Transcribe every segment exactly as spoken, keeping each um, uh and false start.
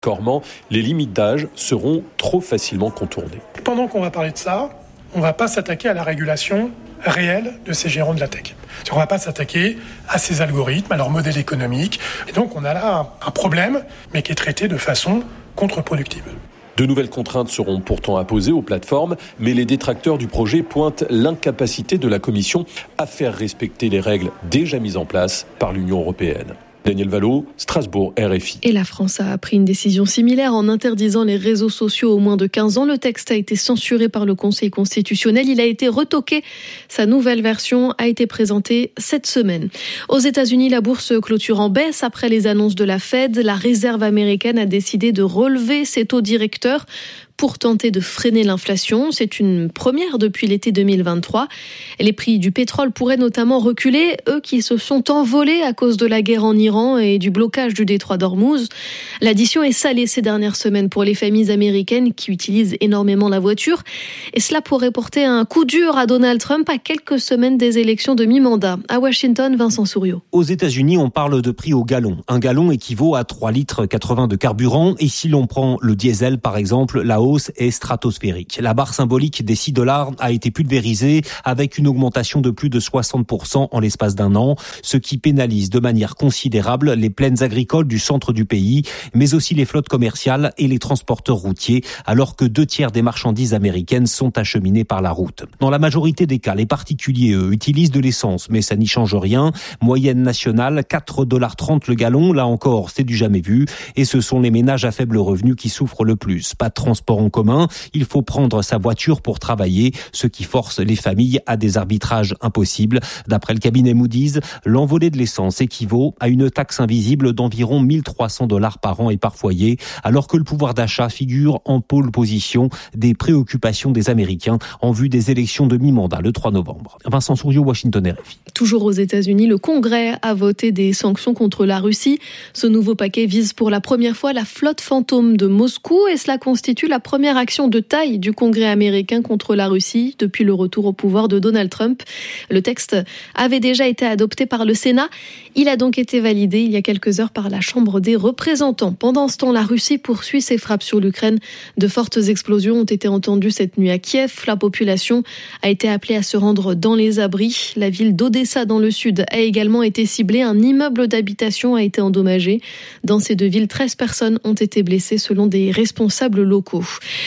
Corman, les limites d'âge seront trop facilement contournées. Pendant qu'on va parler de ça, on ne va pas s'attaquer à la régulation réelle de ces géants de la tech. On ne va pas s'attaquer à ces algorithmes, à leur modèle économique. Et donc on a là un problème, mais qui est traité de façon contre-productive. De nouvelles contraintes seront pourtant imposées aux plateformes, mais les détracteurs du projet pointent l'incapacité de la Commission à faire respecter les règles déjà mises en place par l'Union européenne. Daniel Vallot, Strasbourg, R F I. Et la France a pris une décision similaire en interdisant les réseaux sociaux aux moins de quinze ans. Le texte a été censuré par le Conseil constitutionnel. Il a été retoqué. Sa nouvelle version a été présentée cette semaine. Aux États-Unis, la bourse clôture en baisse après les annonces de la Fed. La Réserve américaine a décidé de relever ses taux directeurs pour tenter de freiner l'inflation. C'est une première depuis l'été deux mille vingt-trois. Les prix du pétrole pourraient notamment reculer, eux qui se sont envolés à cause de la guerre en Iran et du blocage du détroit d'Ormuz. L'addition est salée ces dernières semaines pour les familles américaines qui utilisent énormément la voiture. Et cela pourrait porter un coup dur à Donald Trump à quelques semaines des élections de mi-mandat. À Washington, Vincent Souriau. Aux États-Unis, on parle de prix au gallon. Un gallon équivaut à trois litres quatre-vingts de carburant. Et si l'on prend le diesel, par exemple, la hausse est stratosphérique. La barre symbolique des six dollars a été pulvérisée avec une augmentation de plus de soixante pour cent en l'espace d'un an, ce qui pénalise de manière considérable les plaines agricoles du centre du pays, mais aussi les flottes commerciales et les transporteurs routiers, alors que deux tiers des marchandises américaines sont acheminées par la route. Dans la majorité des cas, les particuliers, eux, utilisent de l'essence, mais ça n'y change rien. Moyenne nationale, quatre dollars trente le gallon, là encore, c'est du jamais vu, et ce sont les ménages à faible revenu qui souffrent le plus. Pas de transport en commun, il faut prendre sa voiture pour travailler, ce qui force les familles à des arbitrages impossibles. D'après le cabinet Moody's, l'envolée de l'essence équivaut à une taxe invisible d'environ mille trois cents dollars par an et par foyer, alors que le pouvoir d'achat figure en pôle position des préoccupations des Américains en vue des élections de mi-mandat le trois novembre. Vincent Souriau, Washington, R F I. Toujours aux États-Unis, le Congrès a voté des sanctions contre la Russie. Ce nouveau paquet vise pour la première fois la flotte fantôme de Moscou et cela constitue la première action de taille du Congrès américain contre la Russie depuis le retour au pouvoir de Donald Trump. Le texte avait déjà été adopté par le Sénat. Il a donc été validé il y a quelques heures par la Chambre des représentants. Pendant ce temps, la Russie poursuit ses frappes sur l'Ukraine. De fortes explosions ont été entendues cette nuit à Kiev. La population a été appelée à se rendre dans les abris. La ville d'Odessa dans le sud a également été ciblée. Un immeuble d'habitation a été endommagé. Dans ces deux villes, treize personnes ont été blessées selon des responsables locaux.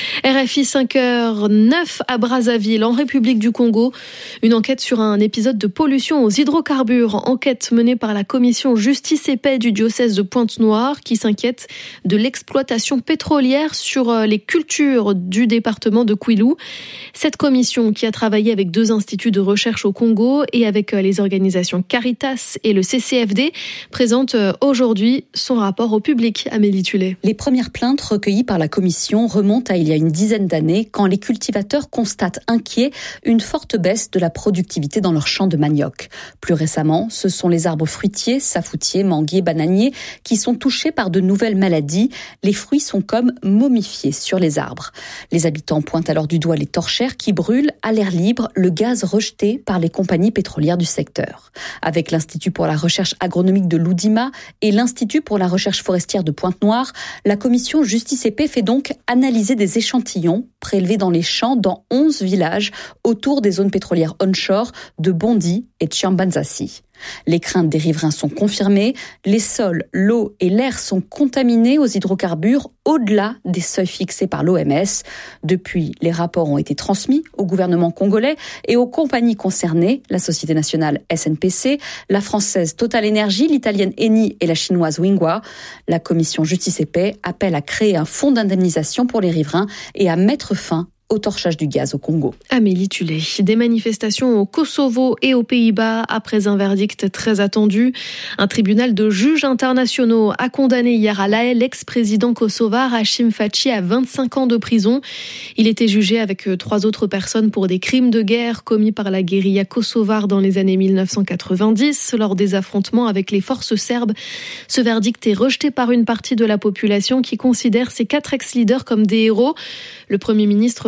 R F I cinq heures neuf à Brazzaville, en République du Congo. Une enquête sur un épisode de pollution aux hydrocarbures. Enquête menée par la commission Justice et Paix du diocèse de Pointe-Noire qui s'inquiète de l'exploitation pétrolière sur les cultures du département de Kwilu. Cette commission qui a travaillé avec deux instituts de recherche au Congo et avec les organisations Caritas et le C C F D présente aujourd'hui son rapport au public. Amélie Tullet. Les premières plaintes recueillies par la commission remontent à il y a une dizaine d'années quand les cultivateurs constatent inquiets une forte baisse de la productivité dans leurs champs de manioc. Plus récemment, ce sont les arbres fruitiers, safoutiers, manguiers, bananiers qui sont touchés par de nouvelles maladies. Les fruits sont comme momifiés sur les arbres. Les habitants pointent alors du doigt les torchères qui brûlent à l'air libre le gaz rejeté par les compagnies pétrolières du secteur. Avec l'Institut pour la recherche agronomique de l'Oudima et l'Institut pour la recherche forestière de Pointe-Noire, la commission Justice et Paix fait donc analyser des échantillons prélevés dans les champs dans onze villages autour des zones pétrolières onshore de Bondy et de Chiambanzassi. Les craintes des riverains sont confirmées. Les sols, l'eau et l'air sont contaminés aux hydrocarbures au-delà des seuils fixés par l'O M S. Depuis, les rapports ont été transmis au gouvernement congolais et aux compagnies concernées, la société nationale S N P C, la française Total Energy, l'italienne Eni et la chinoise Wingwa. La commission Justice et Paix appelle à créer un fonds d'indemnisation pour les riverains et à mettre fin au torchage du gaz au Congo. Amélie Tullet. Des manifestations au Kosovo et aux Pays-Bas après un verdict très attendu. Un tribunal de juges internationaux a condamné hier à La Haye l'ex-président kosovar Hashim Thaçi à vingt-cinq ans de prison. Il était jugé avec trois autres personnes pour des crimes de guerre commis par la guérilla kosovare dans les années mille neuf cent quatre-vingt-dix lors des affrontements avec les forces serbes. Ce verdict est rejeté par une partie de la population qui considère ces quatre ex-leaders comme des héros. Le Premier ministre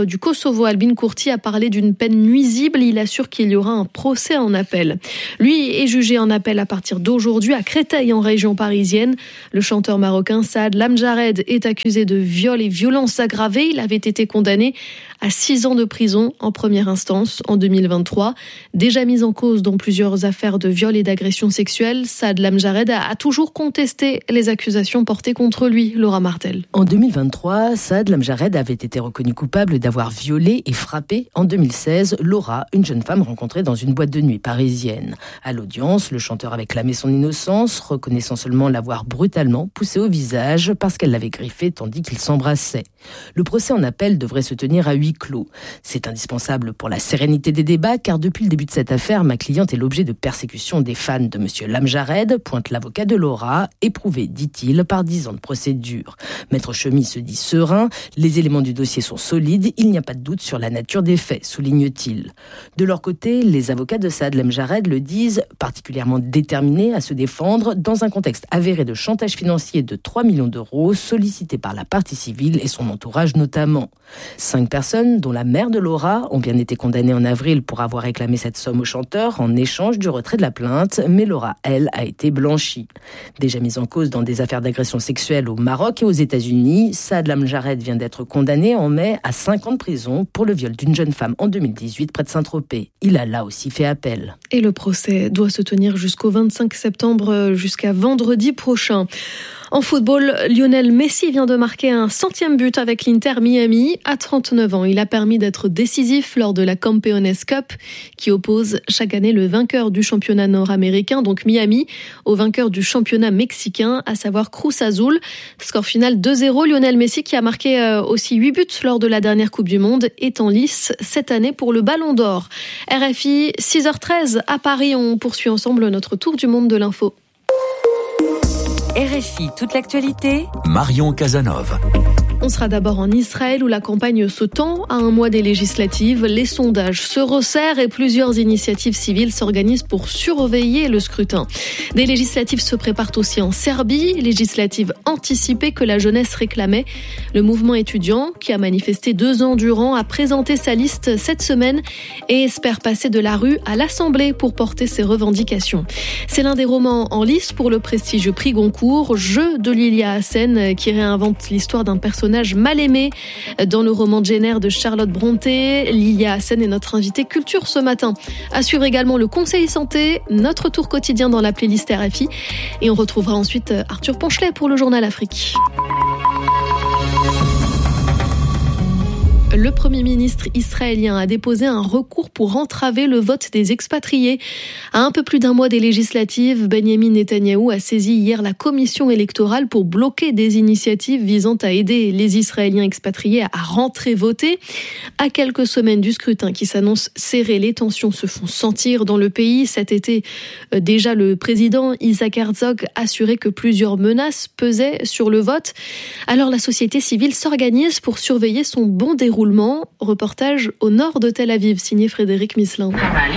du Kosovo, Albin Kurti, a parlé d'une peine nuisible. Il assure qu'il y aura un procès en appel. Lui est jugé en appel à partir d'aujourd'hui à Créteil, en région parisienne. Le chanteur marocain Saad Lamjared est accusé de viol et violences aggravées. Il avait été condamné à six ans de prison en première instance en deux mille vingt-trois. Déjà mis en cause dans plusieurs affaires de viol et d'agression sexuelle, Saad Lamjared a toujours contesté les accusations portées contre lui. Laura Martel. En deux mille vingt-trois, Saad Lamjared avait été reconnu coupable d'avoir violé et frappé en deux mille seize Laura, une jeune femme rencontrée dans une boîte de nuit parisienne. À l'audience, le chanteur avait clamé son innocence, reconnaissant seulement l'avoir brutalement poussée au visage parce qu'elle l'avait griffé tandis qu'ils s'embrassaient. Le procès en appel devrait se tenir à huis clos. C'est indispensable pour la sérénité des débats car depuis le début de cette affaire, ma cliente est l'objet de persécutions des fans de monsieur Lamjared, pointe l'avocat de Laura, éprouvé, dit-il, par dix ans de procédure. Maître Chemy se dit serein, les éléments du dossier sont solides, il n'y a pas de doute sur la nature des faits, souligne-t-il. De leur côté, les avocats de Saad Lamjared le disent particulièrement déterminés à se défendre dans un contexte avéré de chantage financier de trois millions d'euros sollicité par la partie civile et son entourage notamment. Cinq personnes, dont la mère de Laura, ont bien été condamnées en avril pour avoir réclamé cette somme au chanteur en échange du retrait de la plainte, mais Laura, elle, a été blanchie. Déjà mise en cause dans des affaires d'agression sexuelle au Maroc et aux États-Unis, Saad Lamjared vient d'être condamné en mai à cinq ans de prison pour le viol d'une jeune femme en deux mille dix-huit près de Saint-Tropez. Il a là aussi fait appel. Et le procès doit se tenir jusqu'au vingt-cinq septembre, jusqu'à vendredi prochain. En football, Lionel Messi vient de marquer un centième but avec l'Inter Miami. À trente-neuf ans, il a permis d'être décisif lors de la Campeones Cup qui oppose chaque année le vainqueur du championnat nord-américain, donc Miami, au vainqueur du championnat mexicain, à savoir Cruz Azul. Score final deux zéro. Lionel Messi, qui a marqué aussi huit buts lors de la dernière Coupe du Monde, est en lice cette année pour le Ballon d'Or. R F I, six heures treize à Paris. On poursuit ensemble notre tour du monde de l'info. R F I, toute l'actualité. Marion Casanov. On sera d'abord en Israël où la campagne se tend à un mois des législatives. Les sondages se resserrent et plusieurs initiatives civiles s'organisent pour surveiller le scrutin. Des législatives se préparent aussi en Serbie, législatives anticipées que la jeunesse réclamait. Le mouvement étudiant, qui a manifesté deux ans durant, a présenté sa liste cette semaine et espère passer de la rue à l'Assemblée pour porter ses revendications. C'est l'un des romans en lice pour le prestigieux prix Goncourt, jeu de Lilia Hassen, qui réinvente l'histoire d'un personnage mal aimé dans le roman Jenner de Charlotte Brontë. Lilia Hassen est notre invitée culture ce matin. À suivre également le Conseil Santé, notre tour quotidien dans la playlist R F I. Et on retrouvera ensuite Arthur Ponchelet pour le Journal Afrique. Le Premier ministre israélien a déposé un recours pour entraver le vote des expatriés. À un peu plus d'un mois des législatives, Benyamin Netanyahou a saisi hier la commission électorale pour bloquer des initiatives visant à aider les Israéliens expatriés à rentrer voter. À quelques semaines du scrutin qui s'annonce serré, les tensions se font sentir dans le pays. Cet été, déjà, le président Isaac Herzog assurait que plusieurs menaces pesaient sur le vote. Alors la société civile s'organise pour surveiller son bon déroulement. Reportage au nord de Tel Aviv, signé Frédéric Misselin.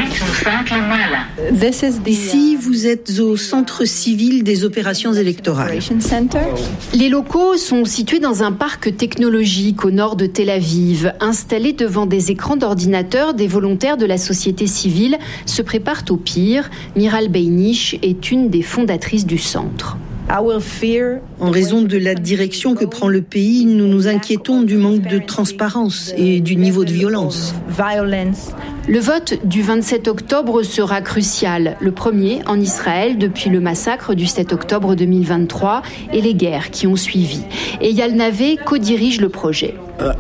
Ici, vous êtes au centre civil des opérations électorales. Les locaux sont situés dans un parc technologique au nord de Tel Aviv. Installés devant des écrans d'ordinateur, des volontaires de la société civile se préparent au pire. Miral Beinish est une des fondatrices du centre. En raison de la direction que prend le pays, nous nous inquiétons du manque de transparence et du niveau de violence. Le vote du vingt-sept octobre sera crucial, le premier en Israël depuis le massacre du sept octobre deux mille vingt-trois et les guerres qui ont suivi. Eyal Navé co-dirige le projet.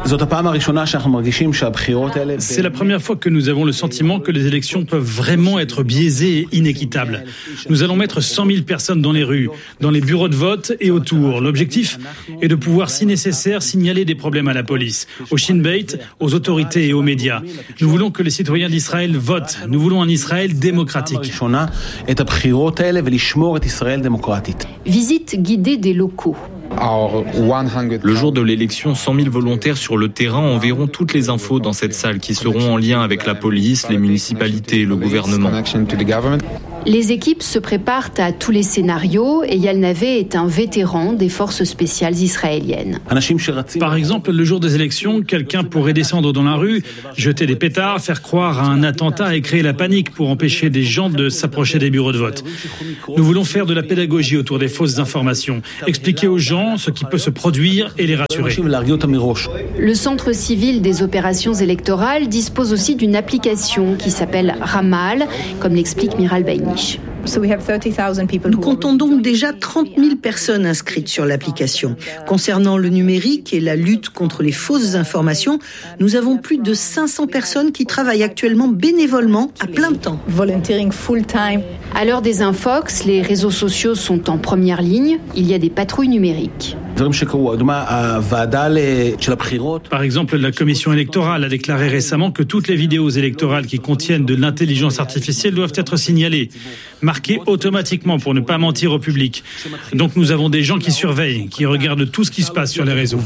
C'est la première fois que nous avons le sentiment que les élections peuvent vraiment être biaisées et inéquitables. Nous allons mettre cent mille personnes dans les rues, dans les bureaux de vote et autour. L'objectif est de pouvoir, si nécessaire, signaler des problèmes à la police, au Shin Bet, aux autorités et aux médias. Nous voulons que les citoyens d'Israël votent. Nous voulons un Israël démocratique. Visite guidée des locaux. Le jour de l'élection, cent mille volontaires sur le terrain enverront toutes les infos dans cette salle qui seront en lien avec la police, les municipalités et le gouvernement. Les équipes se préparent à tous les scénarios et Eyal Naveh est un vétéran des forces spéciales israéliennes. Par exemple, le jour des élections, quelqu'un pourrait descendre dans la rue, jeter des pétards, faire croire à un attentat et créer la panique pour empêcher des gens de s'approcher des bureaux de vote. Nous voulons faire de la pédagogie autour des fausses informations, expliquer aux gens ce qui peut se produire et les rassurer. Le Centre civil des opérations électorales dispose aussi d'une application qui s'appelle Ramal, comme l'explique Miral Beinish. Nous comptons donc déjà trente mille personnes inscrites sur l'application. Concernant le numérique et la lutte contre les fausses informations, nous avons plus de cinq cents personnes qui travaillent actuellement bénévolement à plein temps. À l'heure des infox, les réseaux sociaux sont en première ligne. Il y a des patrouilles numériques. Par exemple, la commission électorale a déclaré récemment que toutes les vidéos électorales qui contiennent de l'intelligence artificielle doivent être signalées, marquées automatiquement pour ne pas mentir au public. Donc nous avons des gens qui surveillent, qui regardent tout ce qui se passe sur les réseaux.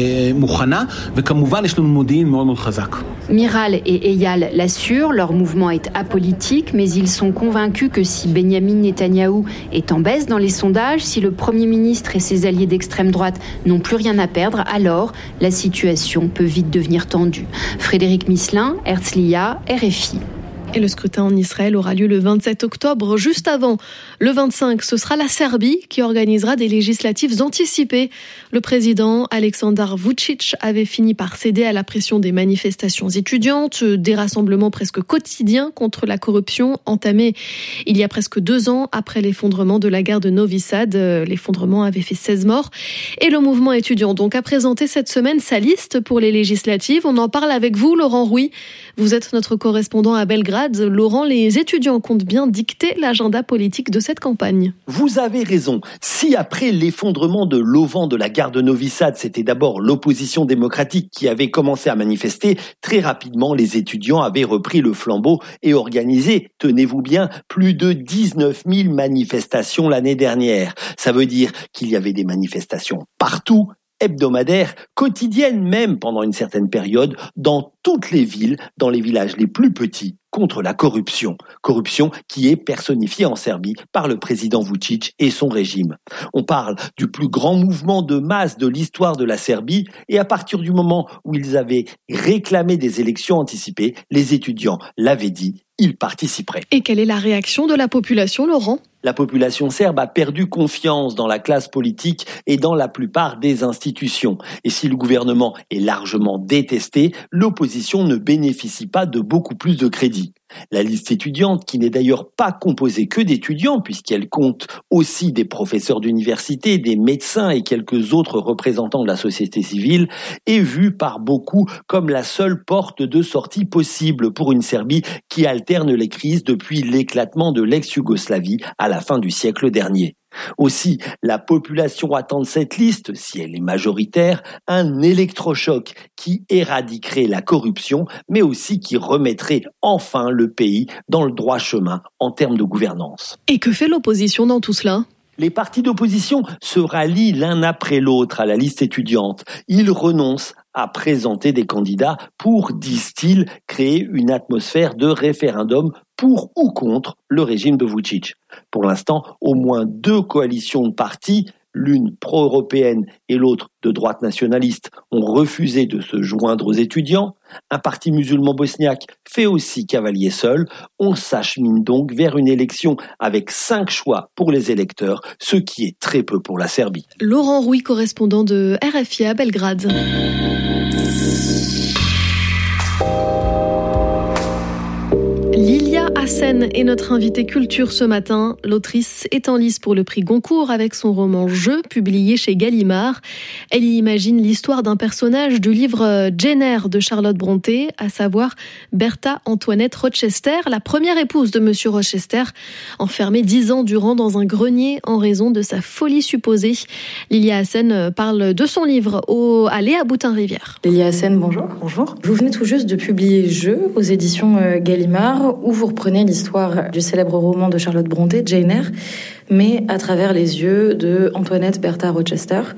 Miral et Eyal l'assurent, leur mouvement est apolitique, mais ils sont convaincus que si Benyamin Netanyahou est en baisse dans les sondages, si le Premier ministre et ses alliés d'extrême droite n'ont plus rien à perdre, alors la situation peut vite devenir tendue. Frédéric Misselin, Herzliya, R F I. Et le scrutin en Israël aura lieu le vingt-sept octobre. Juste avant, le vingt-cinq, ce sera la Serbie qui organisera des législatives anticipées. Le président Aleksandar Vučić avait fini par céder à la pression des manifestations étudiantes, des rassemblements presque quotidiens contre la corruption entamés il y a presque deux ans après l'effondrement de la gare de Novi Sad. L'effondrement avait fait seize morts. Et le mouvement étudiant donc a présenté cette semaine sa liste pour les législatives. On en parle avec vous, Laurent Rouy. Vous êtes notre correspondant à Belgrade. Laurent, les étudiants comptent bien dicter l'agenda politique de cette campagne. Vous avez raison. Si après l'effondrement de l'auvent de la gare de Novi Sad, c'était d'abord l'opposition démocratique qui avait commencé à manifester, très rapidement, les étudiants avaient repris le flambeau et organisé, tenez-vous bien, plus de dix-neuf mille manifestations l'année dernière. Ça veut dire qu'il y avait des manifestations partout, hebdomadaires, quotidiennes même pendant une certaine période, dans toutes les villes, dans les villages les plus petits, contre la corruption. Corruption qui est personnifiée en Serbie par le président Vučić et son régime. On parle du plus grand mouvement de masse de l'histoire de la Serbie et à partir du moment où ils avaient réclamé des élections anticipées, les étudiants l'avaient dit, ils participeraient. Et quelle est la réaction de la population, Laurent ? La population serbe a perdu confiance dans la classe politique et dans la plupart des institutions. Et si le gouvernement est largement détesté, l'opposition ne bénéficie pas de beaucoup plus de crédit. La liste étudiante, qui n'est d'ailleurs pas composée que d'étudiants, puisqu'elle compte aussi des professeurs d'université, des médecins et quelques autres représentants de la société civile, est vue par beaucoup comme la seule porte de sortie possible pour une Serbie qui alterne les crises depuis l'éclatement de l'ex-Yougoslavie à la fin du siècle dernier. Aussi, la population attend de cette liste, si elle est majoritaire, un électrochoc qui éradiquerait la corruption, mais aussi qui remettrait enfin le pays dans le droit chemin en termes de gouvernance. Et que fait l'opposition dans tout cela ? Les partis d'opposition se rallient l'un après l'autre à la liste étudiante. Ils renoncent à présenter des candidats pour, disent-ils, créer une atmosphère de référendum pour ou contre le régime de Vučić. Pour l'instant, au moins deux coalitions de partis, l'une pro-européenne et l'autre de droite nationaliste, ont refusé de se joindre aux étudiants. Un parti musulman bosniaque fait aussi cavalier seul. On s'achemine donc vers une élection avec cinq choix pour les électeurs, ce qui est très peu pour la Serbie. Laurent Rouy, correspondant de R F I à Belgrade. Lilia Hassen est notre invitée culture ce matin. L'autrice est en lice pour le prix Goncourt avec son roman Je, publié chez Gallimard. Elle y imagine l'histoire d'un personnage du livre Jane Eyre de Charlotte Brontë, à savoir Bertha Antoinette Rochester, la première épouse de Monsieur Rochester, enfermée dix ans durant dans un grenier en raison de sa folie supposée. Lilia Hassen parle de son livre au... à Léa Boutin-Rivière. Lilia Hassen, bonjour. Bonjour. Vous venez tout juste de publier Je aux éditions Gallimard, où vous reprenez l'histoire du célèbre roman de Charlotte Brontë, Jane Eyre, mais à travers les yeux de Antoinette Bertha Rochester.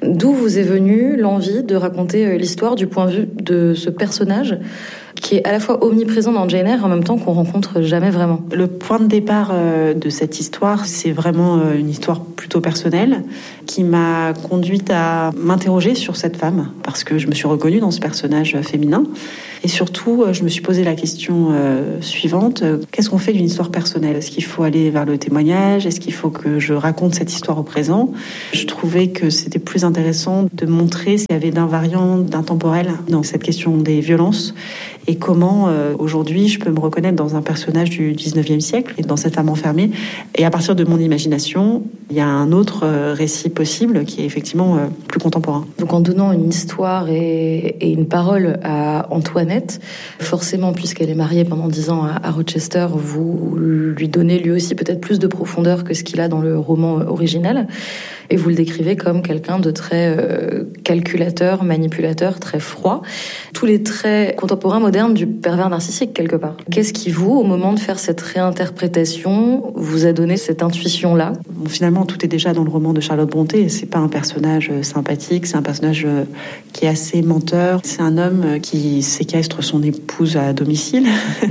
D'où vous est venue l'envie de raconter l'histoire du point de vue de ce personnage qui est à la fois omniprésent dans Jane Eyre et en même temps qu'on rencontre jamais vraiment? Le point de départ de cette histoire, c'est vraiment une histoire plutôt personnelle qui m'a conduite à m'interroger sur cette femme parce que je me suis reconnue dans ce personnage féminin. Et surtout, je me suis posé la question euh, suivante. Qu'est-ce qu'on fait d'une histoire personnelle? Est-ce qu'il faut aller vers le témoignage? Est-ce qu'il faut que je raconte cette histoire au présent? Je trouvais que c'était plus intéressant de montrer s'il y avait d'invariant, d'intemporel dans cette question des violences et comment, euh, aujourd'hui, je peux me reconnaître dans un personnage du dix-neuvième siècle et dans cette femme enfermée. Et à partir de mon imagination, il y a un autre euh, récit possible qui est effectivement euh, plus contemporain. Donc en donnant une histoire et, et une parole à Antoinette, forcément, puisqu'elle est mariée pendant dix ans à, à Rochester, vous lui donnez lui aussi peut-être plus de profondeur que ce qu'il a dans le roman original. Et vous le décrivez comme quelqu'un de très euh, calculateur, manipulateur, très froid. Tous les traits contemporains, modernes du pervers narcissique, quelque part. Qu'est-ce qui, vous, au moment de faire cette réinterprétation, vous a donné cette intuition-là? Bon, finalement, tout est déjà dans le roman de Charlotte Brontë. C'est pas un personnage sympathique, c'est un personnage qui est assez menteur. C'est un homme qui séquestre son épouse à domicile.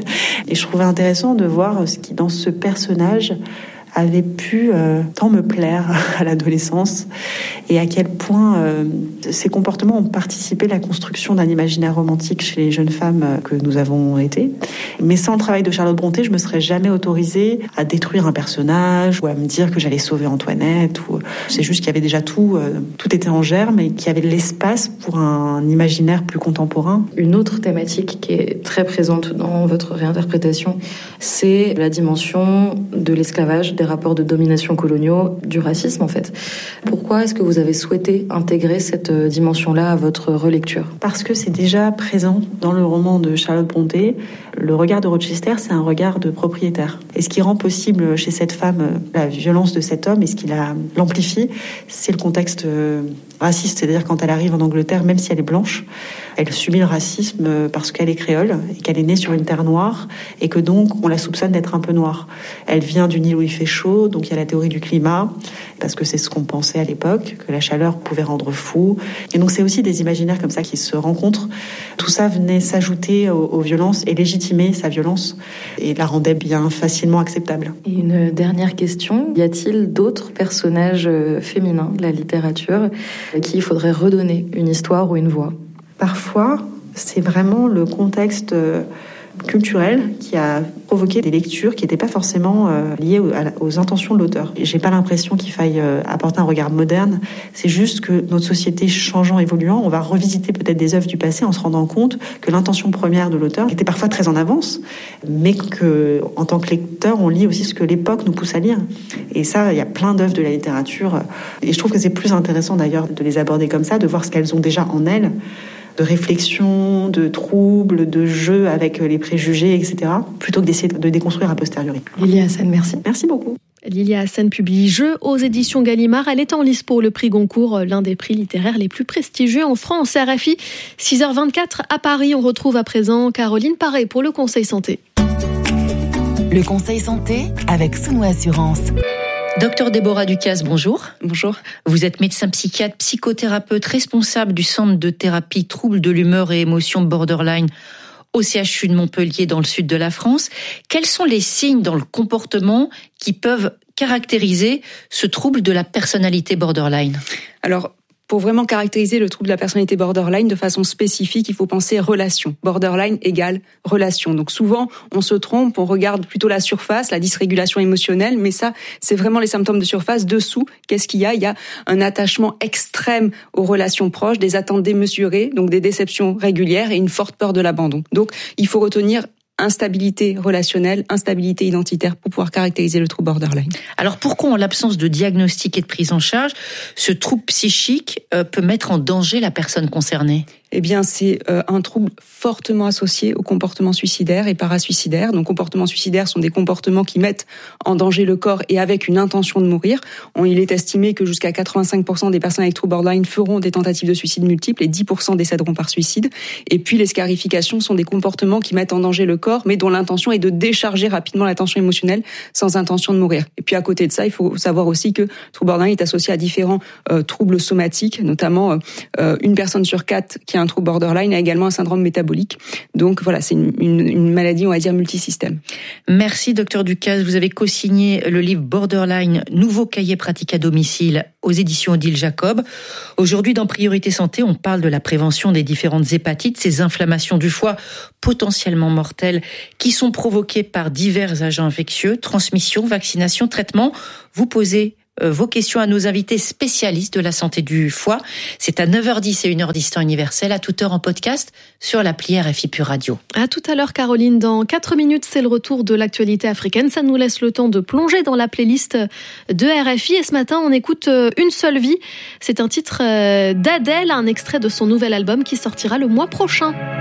Et je trouvais intéressant de voir ce qui, dans ce personnage, avait pu euh, tant me plaire à l'adolescence et à quel point euh, ces comportements ont participé à la construction d'un imaginaire romantique chez les jeunes femmes euh, que nous avons été. Mais sans le travail de Charlotte Brontë, je me serais jamais autorisée à détruire un personnage ou à me dire que j'allais sauver Antoinette. Ou... C'est juste qu'il y avait déjà tout, euh, tout était en germe et qu'il y avait de l'espace pour un imaginaire plus contemporain. Une autre thématique qui est très présente dans votre réinterprétation, c'est la dimension de l'esclavage, des rapports de domination coloniaux, du racisme en fait. Pourquoi est-ce que vous avez souhaité intégrer cette dimension-là à votre relecture? Parce que c'est déjà présent dans le roman de Charlotte Brontë. Le regard de Rochester, c'est un regard de propriétaire. Et ce qui rend possible chez cette femme la violence de cet homme et ce qui la, l'amplifie, c'est le contexte raciste. C'est-à-dire quand elle arrive en Angleterre, même si elle est blanche, elle subit le racisme parce qu'elle est créole et qu'elle est née sur une terre noire et que donc on la soupçonne d'être un peu noire. Elle vient d'une île où il fait chaud, donc il y a la théorie du climat, parce que c'est ce qu'on pensait à l'époque, que la chaleur pouvait rendre fou. Et donc c'est aussi des imaginaires comme ça qui se rencontrent. Tout ça venait s'ajouter aux, aux violences et légitimer sa violence et la rendait bien facilement acceptable. Et une dernière question, y a-t-il d'autres personnages féminins de la littérature à qui il faudrait redonner une histoire ou une voix? Parfois, c'est vraiment le contexte culturel qui a provoqué des lectures qui n'étaient pas forcément euh, liées aux, aux intentions de l'auteur. J'ai pas l'impression qu'il faille euh, apporter un regard moderne. C'est juste que notre société changeant, évoluant, on va revisiter peut-être des œuvres du passé en se rendant compte que l'intention première de l'auteur était parfois très en avance, mais que, en tant que lecteur, on lit aussi ce que l'époque nous pousse à lire. Et ça, il y a plein d'œuvres de la littérature. Et je trouve que c'est plus intéressant d'ailleurs de les aborder comme ça, de voir ce qu'elles ont déjà en elles, de réflexion, de troubles, de jeu avec les préjugés, et cetera, plutôt que d'essayer de déconstruire a posteriori. Lilia Hassen, merci. Merci beaucoup. Lilia Hassen publie Jeux aux éditions Gallimard. Elle est en lice pour le prix Goncourt, l'un des prix littéraires les plus prestigieux en France. R F I, six heures vingt-quatre à Paris. On retrouve à présent Caroline Paré pour le Conseil Santé. Le Conseil Santé avec Souno Assurance. Docteur Déborah Ducasse, bonjour. Bonjour. Vous êtes médecin psychiatre, psychothérapeute, responsable du centre de thérapie troubles de l'humeur et émotions borderline au C H U de Montpellier dans le sud de la France. Quels sont les signes dans le comportement qui peuvent caractériser ce trouble de la personnalité borderline ? Alors, pour vraiment caractériser le trouble de la personnalité borderline de façon spécifique, il faut penser relation. Borderline égale relation. Donc souvent, on se trompe, on regarde plutôt la surface, la dysrégulation émotionnelle, mais ça, c'est vraiment les symptômes de surface. Dessous, qu'est-ce qu'il y a ? Il y a un attachement extrême aux relations proches, des attentes démesurées, donc des déceptions régulières et une forte peur de l'abandon. Donc, il faut retenir instabilité relationnelle, instabilité identitaire pour pouvoir caractériser le trouble borderline. Alors pourquoi, en l'absence de diagnostic et de prise en charge, ce trouble psychique euh, peut mettre en danger la personne concernée ? Eh bien, c'est euh, un trouble fortement associé au comportement suicidaire et parasuicidaire. Donc, comportements suicidaires sont des comportements qui mettent en danger le corps et avec une intention de mourir. On, il est estimé que jusqu'à quatre-vingt-cinq pour cent des personnes avec trouble borderline feront des tentatives de suicide multiples et dix pour cent décéderont par suicide. Et puis, les scarifications sont des comportements qui mettent en danger le corps corps, mais dont l'intention est de décharger rapidement la tension émotionnelle sans intention de mourir. Et puis à côté de ça, il faut savoir aussi que le trouble borderline est associé à différents euh, troubles somatiques, notamment euh, une personne sur quatre qui a un trouble borderline a également un syndrome métabolique. Donc voilà, c'est une, une, une maladie, on va dire, multisystème. Merci, docteur Ducasse. Vous avez co-signé le livre Borderline, nouveau cahier pratique à domicile aux éditions Odile Jacob. Aujourd'hui, dans Priorité Santé, on parle de la prévention des différentes hépatites, ces inflammations du foie potentiellement mortelles qui sont provoquées par divers agents infectieux, transmission, vaccination, traitement. Vous posez vos questions à nos invités spécialistes de la santé du foie. C'est à neuf heures dix et une heure dix temps universel, à toute heure en podcast sur l'appli R F I Pure Radio. À tout à l'heure, Caroline. Dans quatre minutes, c'est le retour de l'actualité africaine. Ça nous laisse le temps de plonger dans la playlist de R F I. Et ce matin, on écoute Une seule vie. C'est un titre d'Adèle, un extrait de son nouvel album qui sortira le mois prochain.